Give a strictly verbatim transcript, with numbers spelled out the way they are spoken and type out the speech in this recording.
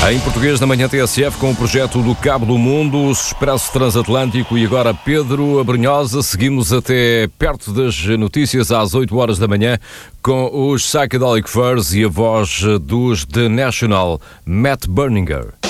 Em português, na manhã T S F, com o projeto do Cabo do Mundo, o Expresso Transatlântico e agora Pedro Abrunhosa. Seguimos até perto das notícias às oito horas da manhã com os Psychedelic Furs e a voz dos The National, Matt Berninger.